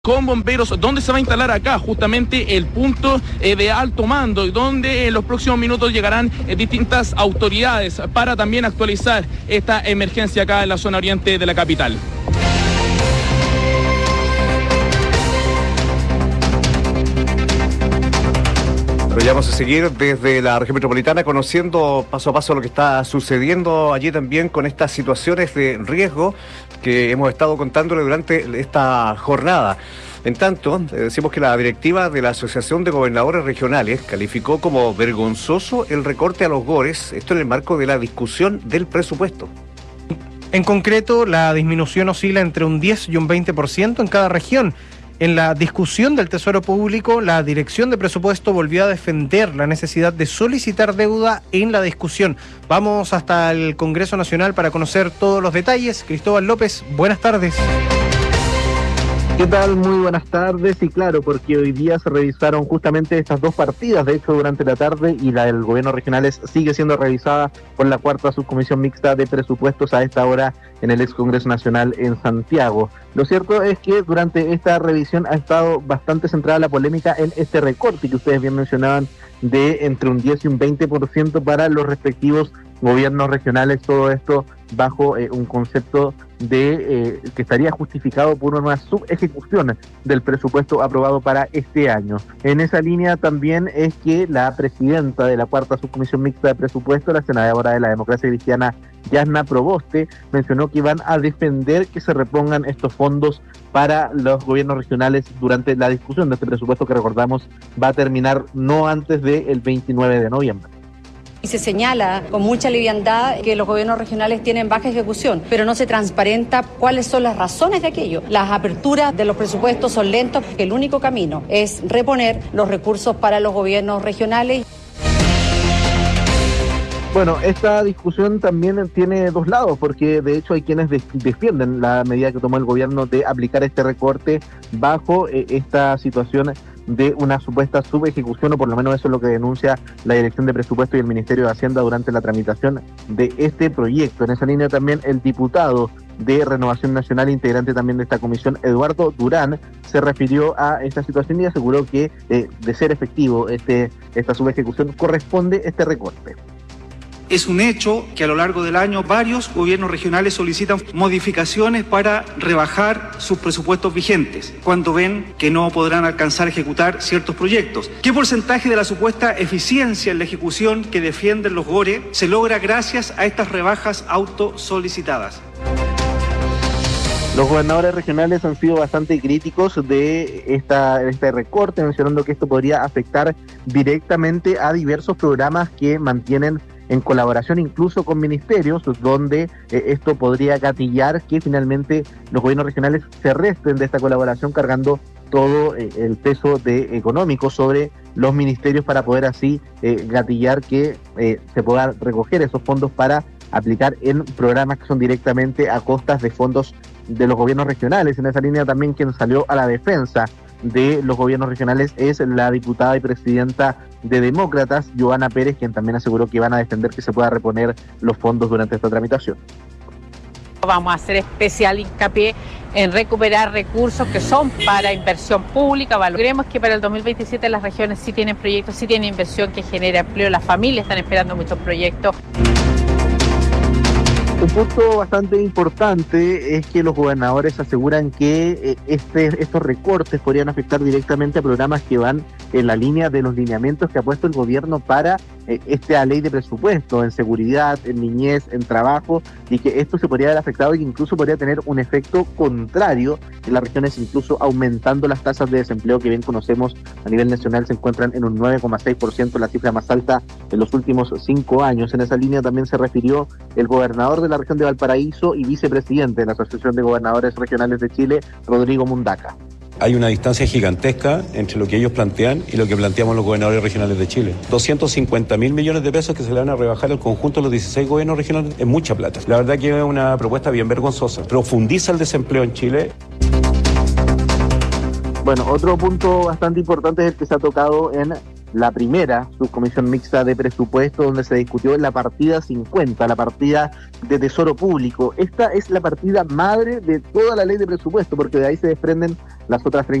Con bomberos, donde se va a instalar acá justamente el punto de alto mando, y donde en los próximos minutos llegarán distintas autoridades para también actualizar esta emergencia acá en la zona oriente de la capital. Pero ya vamos a seguir desde la región metropolitana conociendo paso a paso lo que está sucediendo allí también con estas situaciones de riesgo que hemos estado contándole durante esta jornada. En tanto, decimos que la directiva de la Asociación de Gobernadores Regionales calificó como vergonzoso el recorte a los GORES, esto en el marco de la discusión del presupuesto. En concreto, la disminución oscila entre un 10 y un 20% en cada región. En la discusión del Tesoro Público, la Dirección de Presupuesto volvió a defender la necesidad de solicitar deuda en la discusión. Vamos hasta el Congreso Nacional para conocer todos los detalles. Cristóbal López, buenas tardes. ¿Qué tal? Muy buenas tardes. Y claro, porque hoy día se revisaron justamente estas dos partidas, de hecho durante la tarde, y la del gobierno regionales sigue siendo revisada por la cuarta subcomisión mixta de presupuestos a esta hora en el ex Congreso Nacional en Santiago. Lo cierto es que durante esta revisión ha estado bastante centrada la polémica en este recorte que ustedes bien mencionaban de entre un 10 y un 20% para los respectivos gobiernos regionales, todo esto bajo un concepto de que estaría justificado por una subejecución del presupuesto aprobado para este año. En esa línea también es que la presidenta de la cuarta subcomisión mixta de presupuesto, la senadora de la Democracia Cristiana, Yasna Proboste, mencionó que van a defender que se repongan estos fondos para los gobiernos regionales durante la discusión de este presupuesto que, recordamos, va a terminar no antes del 29 de noviembre. Y se señala con mucha liviandad que los gobiernos regionales tienen baja ejecución, pero no se transparenta cuáles son las razones de aquello. Las aperturas de los presupuestos son lentas, porque el único camino es reponer los recursos para los gobiernos regionales. Bueno, esta discusión también tiene dos lados, porque de hecho hay quienes defienden la medida que tomó el gobierno de aplicar este recorte bajo esta situación de una supuesta subejecución, o por lo menos eso es lo que denuncia la Dirección de Presupuesto y el Ministerio de Hacienda durante la tramitación de este proyecto. En esa línea también el diputado de Renovación Nacional, integrante también de esta comisión, Eduardo Durán, se refirió a esta situación y aseguró que de ser efectivo esta subejecución corresponde este recorte. Es un hecho que a lo largo del año varios gobiernos regionales solicitan modificaciones para rebajar sus presupuestos vigentes cuando ven que no podrán alcanzar a ejecutar ciertos proyectos. ¿Qué porcentaje de la supuesta eficiencia en la ejecución que defienden los GORE se logra gracias a estas rebajas autosolicitadas? Los gobernadores regionales han sido bastante críticos de este recorte, mencionando que esto podría afectar directamente a diversos programas que mantienen en colaboración incluso con ministerios, donde esto podría gatillar que finalmente los gobiernos regionales se resten de esta colaboración, cargando todo el peso económico sobre los ministerios para poder así gatillar que se puedan recoger esos fondos para aplicar en programas que son directamente a costas de fondos de los gobiernos regionales. En esa línea también quien salió a la defensa de los gobiernos regionales es la diputada y presidenta de Demócratas, Joana Pérez, quien también aseguró que van a defender que se pueda reponer los fondos durante esta tramitación. Vamos a hacer especial hincapié en recuperar recursos que son para inversión pública. Valoremos que para el 2027 las regiones sí tienen proyectos, sí tienen inversión que genera empleo, las familias están esperando muchos proyectos. Un punto bastante importante es que los gobernadores aseguran que estos recortes podrían afectar directamente a programas que van en la línea de los lineamientos que ha puesto el gobierno para esta ley de presupuesto, en seguridad, en niñez, en trabajo, y que esto se podría ver afectado y que incluso podría tener un efecto contrario en las regiones, incluso aumentando las tasas de desempleo que bien conocemos a nivel nacional, se encuentran en un 9,6%, la cifra más alta en los últimos 5 años. En esa línea también se refirió el gobernador de la región de Valparaíso y vicepresidente de la Asociación de Gobernadores Regionales de Chile, Rodrigo Mundaca. Hay una distancia gigantesca entre lo que ellos plantean y lo que planteamos los gobernadores regionales de Chile. 250.000 millones de pesos que se le van a rebajar al conjunto de los 16 gobiernos regionales es mucha plata. La verdad que es una propuesta bien vergonzosa. Profundiza el desempleo en Chile. Bueno, otro punto bastante importante es el que se ha tocado en la primera subcomisión mixta de presupuesto, donde se discutió la partida 50, la partida de Tesoro Público. Esta es la partida madre de toda la ley de presupuesto, porque de ahí se desprenden las otras